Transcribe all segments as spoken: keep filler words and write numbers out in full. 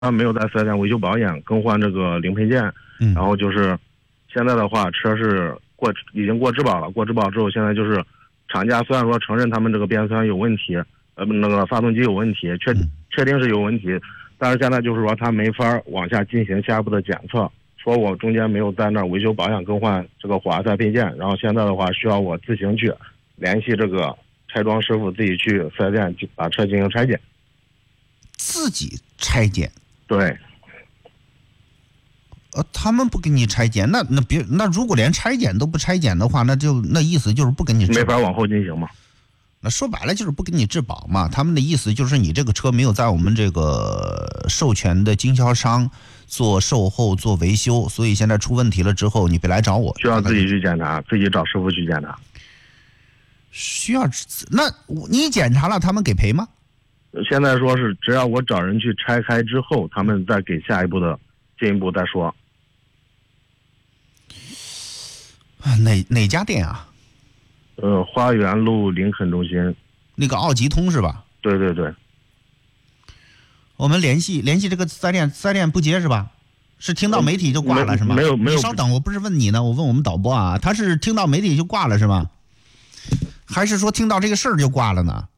没有在四 S 店维修保养更换这个零配件， 嗯， 然后就是现在的话，车是过已经过质保了，过质保之后，现在就是厂家虽然说承认他们这个变速箱有问题，呃，那个发动机有问题，确确定是有问题，但是现在就是说他没法往下进行下一步的检测，说我中间没有在那儿维修保养更换这个火花塞配件，然后现在的话需要我自行去联系这个拆装师傅，自己去四 S 店把车进行拆检。 自己拆检？ 对。 呃，他们不给你拆检，那那别那如果连拆检都不拆检的话，那就那意思就是不给你质保， 没法往后进行嘛。 那说白了就是不给你质保嘛。他们的意思就是你这个车没有在我们这个授权的经销商做售后做维修，所以现在出问题了之后，你别来找我， 需要自己去检查，自己找师傅去检查。 需要那你检查了，他们给赔吗？ 现在说是只要我找人去拆开之后，他们再给下一步的进一步再说。 哪哪家店啊？ 呃，花园路林肯中心。 那个奥吉通是吧？ 对对对。 我们联系联系这个四 S 店，四 S 店不接是吧？是听到媒体就挂了是吗？ 没有没有。 你稍等，我不是问你呢，我问我们导播啊，他是听到媒体就挂了是吗？还是说听到这个事儿就挂了呢？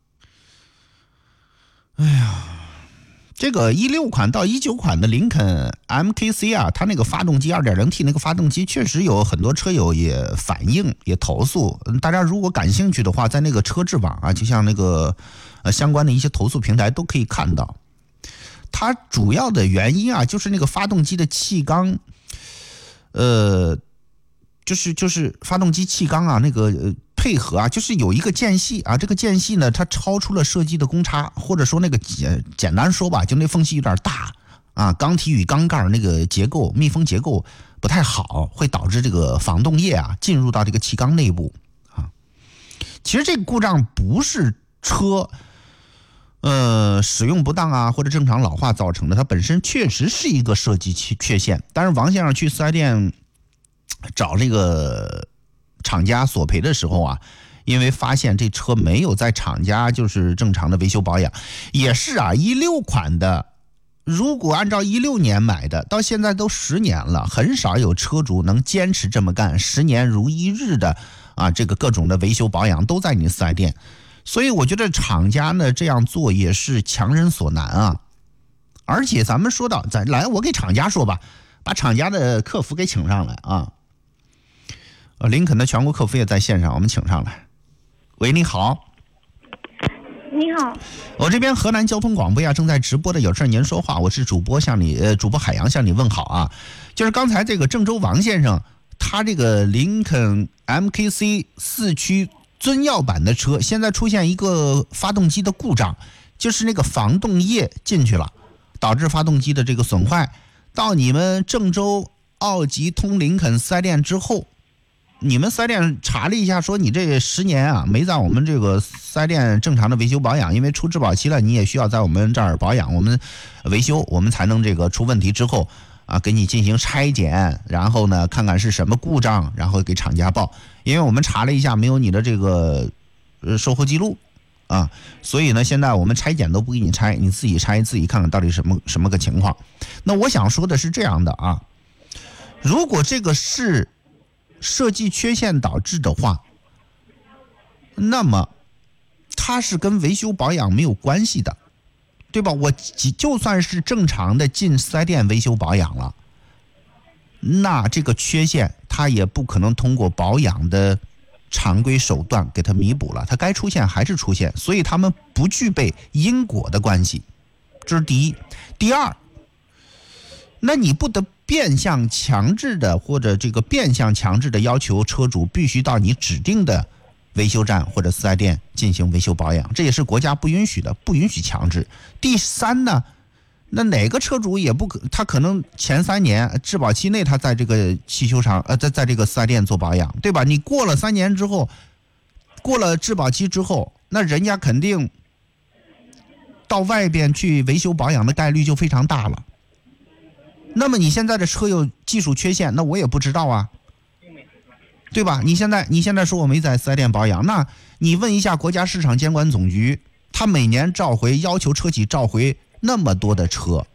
哎呀。这个一六款到一九款的林肯 M K C 啊，它那个发动机 二点零 T 那个发动机确实有很多车友也反映也投诉，大家如果感兴趣的话，在那个车质网啊，就像那个呃相关的一些投诉平台都可以看到。它主要的原因啊，就是那个发动机的气缸，呃，就是就是发动机气缸啊那个。呃配合啊，就是有一个间隙啊，这个间隙呢，它超出了设计的公差，或者说那个简简单说吧，就那缝隙有点大啊，缸体与缸盖那个结构密封结构不太好，会导致这个防冻液啊进入到这个气缸内部啊。其实这个故障不是车呃使用不当啊或者正常老化造成的，它本身确实是一个设计缺陷。但是王先生去四 S 店找这个厂家索赔的时候啊，因为发现这车没有在厂家就是正常的维修保养，也是啊，一六款的，如果按照一六年买的，到现在都十年了，很少有车主能坚持这么干，十年如一日的啊，这个各种的维修保养都在你四 S 店，所以我觉得厂家呢这样做也是强人所难啊。而且咱们说到，咱来我给厂家说吧，把厂家的客服给请上来啊。呃，林肯的全国客服也在线上，我们请上来。喂，你好。 你好。 我这边河南交通广播呀正在直播的，有事您说话，我是主播向你呃主播海洋向你问好啊。就是刚才这个郑州王先生，他这个林肯 M K C 四驱尊耀版的车，现在出现一个发动机的故障，就是那个防冻液进去了，导致发动机的这个损坏。到你们郑州奥吉通林肯四 S 店之后，你们四 S 店查了一下，说你这十年啊没在我们这个四 S 店正常的维修保养，因为出质保期了，你也需要在我们这儿保养，我们维修，我们才能这个出问题之后啊给你进行拆检，然后呢看看是什么故障，然后给厂家报。因为我们查了一下，没有你的这个呃售后记录啊，所以呢现在我们拆检都不给你拆，你自己拆自己看看到底什么什么个情况。那我想说的是这样的啊，如果这个是设计缺陷导致的话，那么它是跟维修保养没有关系的，对吧？我就算是正常的进四 S 店维修保养了，那这个缺陷它也不可能通过保养的常规手段给它弥补了，它该出现还是出现，所以它们不具备因果的关系，这是第一。第二，那你不得变相强制的或者这个变相强制的要求车主必须到你指定的维修站或者四 S 店进行维修保养，这也是国家不允许的，不允许强制。第三呢，那哪个车主也不可，他可能前三年质保期内他在这个汽修厂呃在在这个四 S 店做保养，对吧？你过了三年之后，过了质保期之后，那人家肯定到外边去维修保养的概率就非常大了。那么你现在的车有技术缺陷，那我也不知道啊，对吧？你现在你现在说我没在四 S 店保养，那你问一下国家市场监管总局，他每年召回要求车企召回那么多的车，